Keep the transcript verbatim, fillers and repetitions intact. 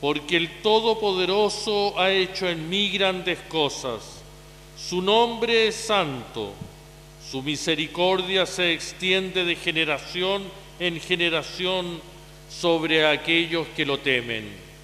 porque el Todopoderoso ha hecho en mí grandes cosas. Su nombre es santo, su misericordia se extiende de generación en generación sobre aquellos que lo temen.